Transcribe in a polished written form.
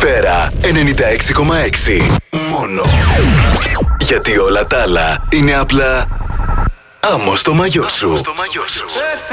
Σφαίρα 96,6. Μόνο. Γιατί όλα τα άλλα είναι απλά άμμο στο μαγιό σου.